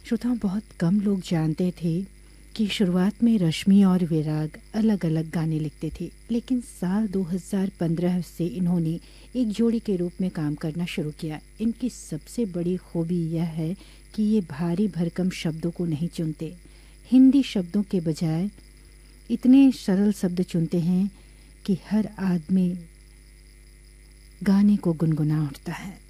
श्रोताओं, बहुत कम लोग जानते थे कि शुरुआत में रश्मि और विराग अलग अलग गाने लिखते थे, लेकिन साल 2015 से इन्होंने एक जोड़ी के रूप में काम करना शुरू किया। इनकी सबसे बड़ी खूबी यह है कि ये भारी भरकम शब्दों को नहीं चुनते। हिंदी शब्दों के बजाय इतने सरल शब्द चुनते हैं कि हर आदमी गाने को गुनगुना उठता है।